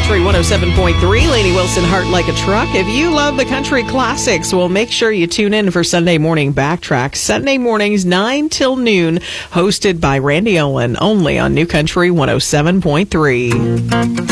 Country 107.3. Lainey Wilson, Heart Like a Truck. If you love the country classics, well, make sure you tune in for Sunday Morning Backtrack. Sunday mornings, 9 till noon, hosted by Randy Olin, only on New Country 107.3.